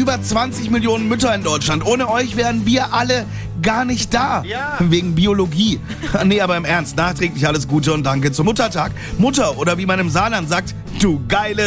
über 20 Millionen Mütter in Deutschland. Ohne euch wären wir alle gar nicht da. Ja. Wegen Biologie. Nee, aber im Ernst, nachträglich alles Gute und danke zum Muttertag. Mutter, oder wie man im Saarland sagt, du geile